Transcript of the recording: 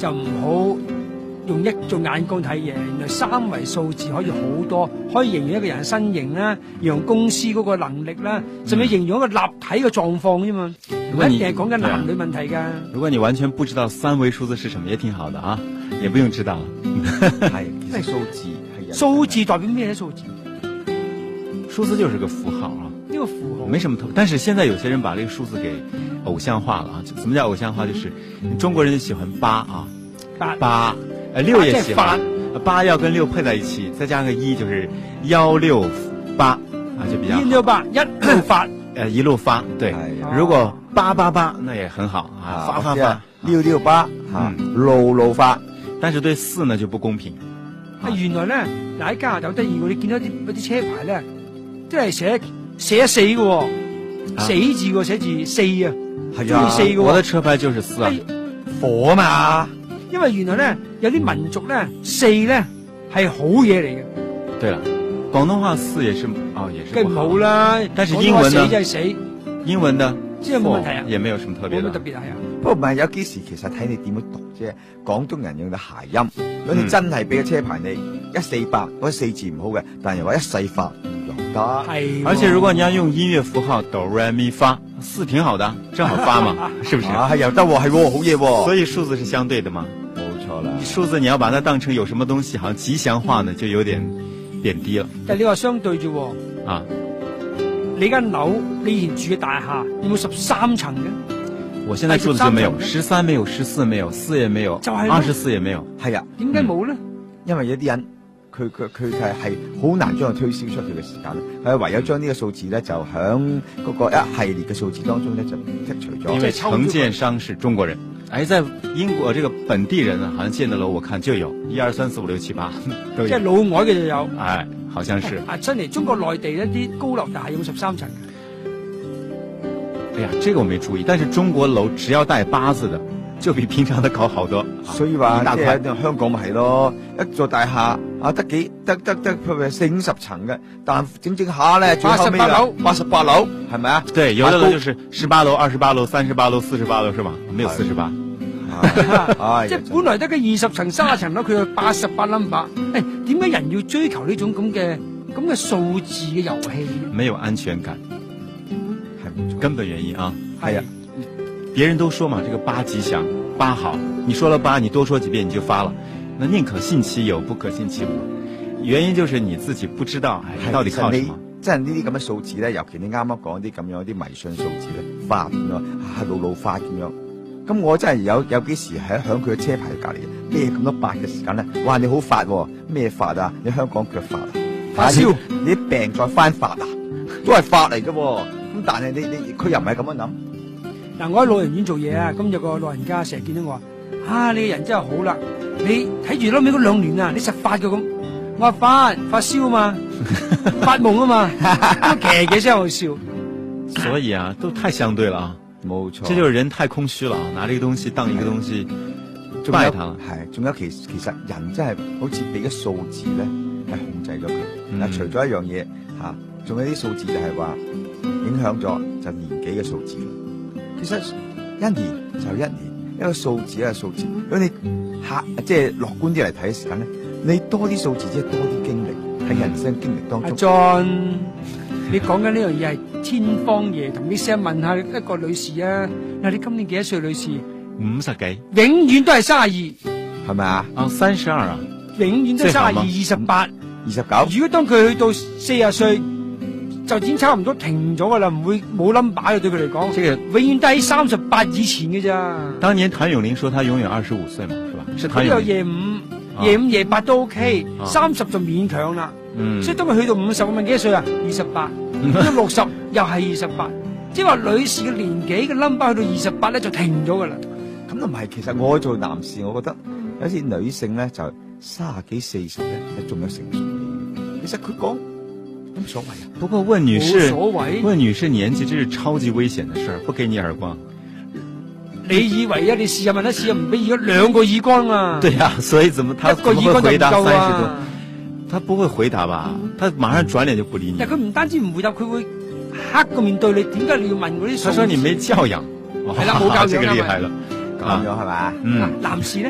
就唔好用一種眼光睇嘢。原來三維數字可以好多，可以形容一個人嘅身形啦，形容公司嗰個能力啦，甚至形容一個立體嘅狀況啫嘛。唔一定係講緊男女問題㗎。 如果你完全不知道三維數字是什麼，也挺好的啊，也不用知道。 係，其實數字係人數字代表咩咧？數字就是個符號啊， 呢個符號沒什麼特別。但是現在有些人把這個數字給偶像化了啊。怎麼叫偶像化？就是中國人就喜歡8啊，8，6也喜歡，8要跟6配在一起，再加個1，就是168啊，就比較好。 168一路發， 一路發，對。如果888那也很好啊，發 668吓，路發。 但是對4呢就不公平。 原來咧，嗱喺加拿大好得意喎，你見到啲車牌咧，都係寫死嘅喎，死字嘅寫字4啊， 係啊 4嘅。 我的車牌就是4啊， 火嘛。 因為原來咧有啲民族咧4咧係好嘢嚟嘅。 對了，廣東話4也是也是梗唔好啦， 但是英文呢？ 死真係死， 英文的即係冇問題啊， 也沒有什麼特別的。 冇乜特別係啊。 不過唔係有幾時其實睇你點樣讀啫。廣東人用嘅諧音，如果你真係俾個車牌你148，嗰4字唔好嘅，但係話一世發唔用得。 係。 而且如果你要用音樂符號哆來咪發，4挺好的，正好發嘛，是不是？ 係又得喎，係喎，好嘢喎。 所以數字是相對的嘛。 冇錯啦。 數字你要把它當成有什麼東西，好像吉祥話呢，就有點貶低了。 但係你話相對啫喎。 啊。 你間樓，你以前住嘅大廈有冇13層嘅？ 我現在住的就沒有13沒有14沒有4也沒有24也沒有。 係啊， 點解冇咧？ 因為有啲人佢係好難將佢推銷出去嘅時間咧，佢唯有將呢個數字咧就響嗰個一系列嘅數字當中咧就剔除咗。 因為承建商是中國人，在英國這個本地人呢，好像建的樓我看就有1、2、3、4、5、6、7、8都有。 即係老外嘅就有。 好像是。 真嚟中國內地一啲高樓大廈有13層嘅。 哎呀，這個我沒注意，但是中國樓只要帶8字的，就比平常的高好多。 所以話即係香港咪係咯，一座大廈得譬如40、50層嘅，但整下咧最後尾88樓係咪啊？ 對，有的樓就是18樓、28樓、38樓、48樓是吧？沒有48。 即係本來得個20層、30層樓，佢有88 number。點解人要追求呢種咁嘅數字嘅遊戲？ 沒有安全感。根本原因啊， 係啊， 別人都說嘛，這個8吉祥8好，你說了8，你多說幾遍你就發了，那寧可信其有，不可信其無。原因就是你自己不知道，到底靠什麼？ 即係呢啲咁嘅數字咧，尤其你啱啱講啲咁樣啲迷信數字咧，發咁樣，老發咁樣。咁我真係有幾時喺響佢嘅車牌隔籬，咩咁多8嘅時間咧？哇，你好發喎，咩發啊？你香港腳發啊？ 發燒， 你啲病再翻發啊？都係發嚟嘅喎。咁但係你佢又唔係咁樣諗。 嗱，我喺老人院做嘢啊，咁有個老人家成日見到我話：你個人真係好啦，你睇住撈尾嗰2年啊，你實發嘅咁。我話發燒啊嘛，發夢啊嘛，咁騎聲喺度笑。 所以啊，都太相對了啊， 冇錯。 這就是人太空虛了啊，拿這個東西當一個東西拜它了。 係，仲有其實人真係好似俾個數字咧係控制咗佢。嗱，除咗一樣嘢嚇，仲有啲數字就係話。影響咗就年紀嘅數字。其實1年就1年，一個數字一個數字。如果你即係樂觀啲嚟睇嘅時間咧，你多啲數字即係多啲經歷喺人生經歷當中。 阿 John，你講緊呢樣嘢係天方夜譚。你試下問下一個女士啊，你今年幾多歲？女士 50幾， 永遠都係32， 係咪啊 ？32啊， 永遠都32、28、 29。 如果當佢去到40歲，就已經差唔多停咗噶啦，唔會冇 number 嘅對佢嚟講，永遠都喺38以前嘅咋。 當年譚詠麟說他永遠25歲嘛，是吧？是譚詠麟。 25、28都 OK，30就勉強啦。所以當佢去到50，我問幾多歲啊？28，去到60又係28，即係話女士嘅年紀嘅 number 去到28咧就停咗噶啦。 咁都唔係，其實我做男士，我覺得有啲女性咧就30幾40咧，仲有成熟嘅。其實佢講。冇所謂啊！ 不過問女士年紀，這是超級危險的事，不給你耳光。 你以為啊？你試下問一試啊，唔俾而家2個耳光啊！ 對呀，所以怎麼他怎麼會回答30多？他不會回答吧？他馬上轉臉就不理你。 但佢唔單止唔回答，佢會黑個面對你。點解你要問嗰啲？ 他說你沒教養。 係啦，冇教養。 這個厲害了。 咁樣係嘛？ 男士咧？